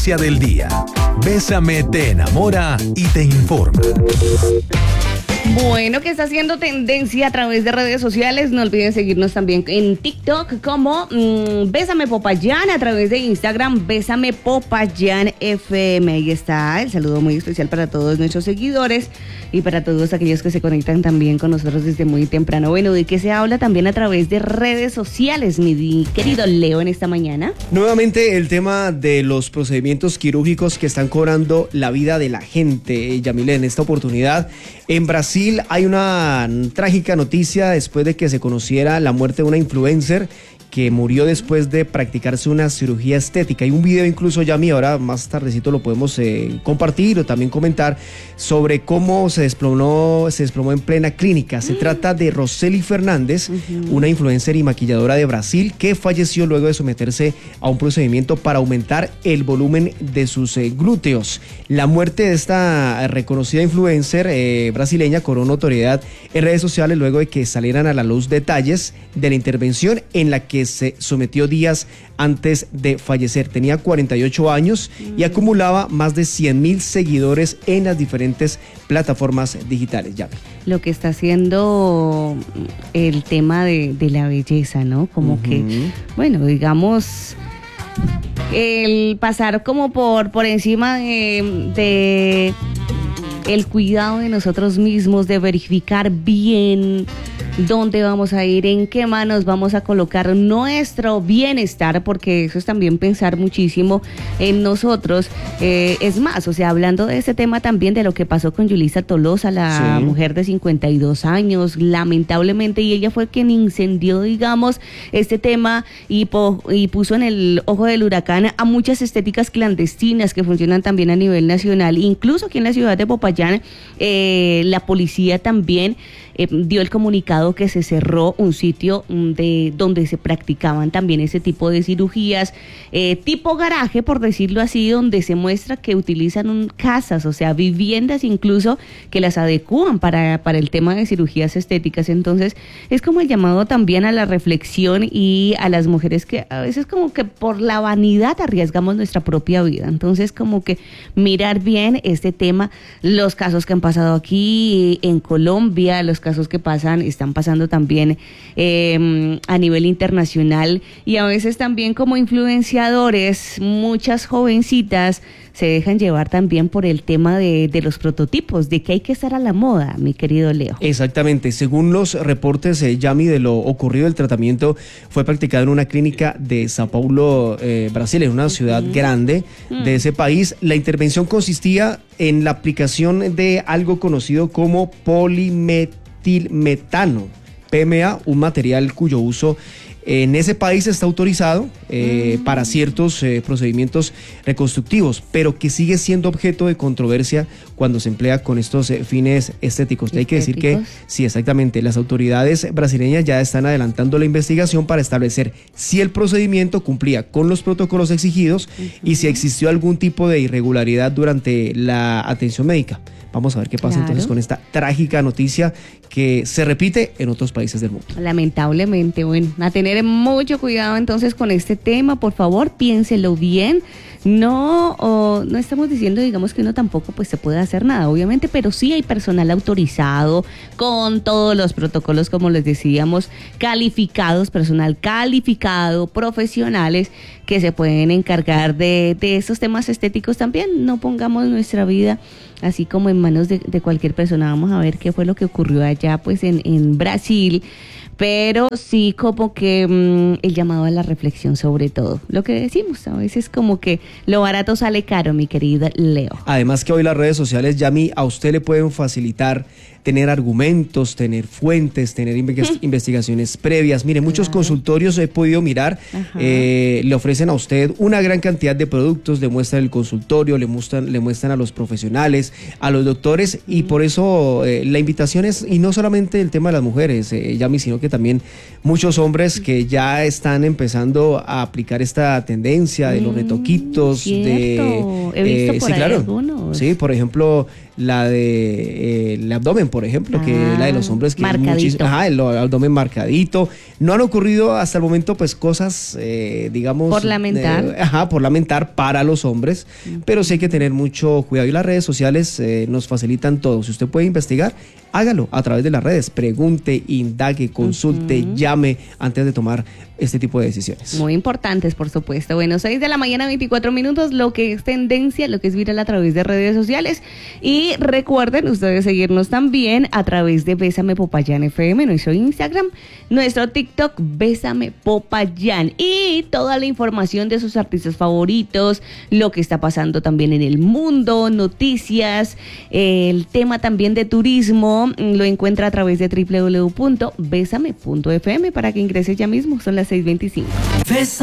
noticia del día. Bésame te enamora y te informa. Bueno, que está haciendo tendencia a través de redes sociales. No olviden seguirnos también en TikTok como Bésame Popayán, a través de Instagram Bésame Popayán FM. Ahí está el saludo muy especial para todos nuestros seguidores y para todos aquellos que se conectan también con nosotros desde muy temprano. Bueno, ¿de qué se habla también a través de redes sociales, mi querido Leo, en esta mañana? Nuevamente el tema de los procedimientos quirúrgicos que están cobrando la vida de la gente, Yamile. En esta oportunidad, en Brasil hay una trágica noticia después de que se conociera la muerte de una influencer que murió después de practicarse una cirugía estética. Hay un video incluso, Yami, ahora más tardecito lo podemos compartir o también comentar sobre cómo se desplomó en plena clínica. Se trata de Roseli Fernández, una influencer y maquilladora de Brasil que falleció luego de someterse a un procedimiento para aumentar el volumen de sus glúteos. La muerte de esta reconocida influencer brasileña cobró notoriedad en redes sociales luego de que salieran a la luz detalles de la intervención en la que se sometió días antes de fallecer. Tenía 48 años y acumulaba más de 100,000 seguidores en las diferentes plataformas digitales. Ya. Lo que está haciendo el tema de la belleza, ¿no? Como que, bueno, digamos, el pasar como por encima de el cuidado de nosotros mismos, de verificar bien dónde vamos a ir, en qué manos vamos a colocar nuestro bienestar, porque eso es también pensar muchísimo en nosotros. Es más, o sea, hablando de este tema también de lo que pasó con Yulisa Tolosa, la mujer de 52 años, lamentablemente, y ella fue quien incendió, digamos, este tema y puso en el ojo del huracán a muchas estéticas clandestinas que funcionan también a nivel nacional. Incluso aquí en la ciudad de Popayán, la policía también dio el comunicado que se cerró un sitio donde se practicaban también ese tipo de cirugías, tipo garaje, por decirlo así, donde se muestra que utilizan casas, o sea, viviendas incluso, que las adecúan para el tema de cirugías estéticas. Entonces, es como el llamado también a la reflexión y a las mujeres que a veces como que por la vanidad arriesgamos nuestra propia vida. Entonces, como que mirar bien este tema, los casos que han pasado aquí en Colombia, los casos que están pasando también a nivel internacional, y a veces también como influenciadores, muchas jovencitas se dejan llevar también por el tema de los prototipos, de que hay que estar a la moda, mi querido Leo. Exactamente, según los reportes, Yami, de lo ocurrido, el tratamiento fue practicado en una clínica de Sao Paulo, Brasil, en una ciudad grande de ese país. La intervención consistía en la aplicación de algo conocido como polimetilmetano, PMA, un material cuyo uso en ese país está autorizado para ciertos procedimientos reconstructivos, pero que sigue siendo objeto de controversia cuando se emplea con estos fines estéticos. Hay que decir que, sí, exactamente, las autoridades brasileñas ya están adelantando la investigación para establecer si el procedimiento cumplía con los protocolos exigidos y si existió algún tipo de irregularidad durante la atención médica. Vamos a ver qué pasa entonces con esta trágica noticia que se repite en otros países del mundo. Lamentablemente, bueno, a tener mucho cuidado entonces con este tema, por favor, piénselo bien. No estamos diciendo, digamos, que uno tampoco pues se puede hacer nada, obviamente, pero sí hay personal autorizado con todos los protocolos, como les decíamos, calificados, personal calificado, profesionales que se pueden encargar de estos temas estéticos también. No pongamos nuestra vida así como en manos de cualquier persona. Vamos a ver qué fue lo que ocurrió allá pues en Brasil. Pero sí, como que el llamado a la reflexión sobre todo. Lo que decimos, a veces como que lo barato sale caro, mi querida Leo. Además que hoy las redes sociales, Yami, a usted le pueden facilitar tener argumentos, tener fuentes, tener investigaciones previas. Mire, muchos consultorios he podido mirar, le ofrecen a usted una gran cantidad de productos, le muestran el consultorio, le muestran a los profesionales, a los doctores, y por eso la invitación es, y no solamente el tema de las mujeres, Yami, sino que también muchos hombres que ya están empezando a aplicar esta tendencia de los retoquitos. He visto por ahí algunos. Sí, por ejemplo, la de el abdomen, por ejemplo, que es la de los hombres, que marcadito. el abdomen marcadito. No han ocurrido hasta el momento pues cosas, digamos, por lamentar. Por lamentar para los hombres, pero sí hay que tener mucho cuidado, y las redes sociales nos facilitan todo. Si usted puede investigar, hágalo a través de las redes, pregunte, indague, consulte, llame antes de tomar este tipo de decisiones. Muy importantes, por supuesto. Bueno, 6 de la mañana, 24 minutos, lo que es tendencia, lo que es viral a través de redes sociales. Y recuerden ustedes seguirnos también a través de Bésame Popayán FM, nuestro Instagram, nuestro TikTok, Bésame Popayán. Y toda la información de sus artistas favoritos, lo que está pasando también en el mundo, noticias, el tema también de turismo, lo encuentra a través de www.besame.fm para que ingrese ya mismo. Son las 6:25.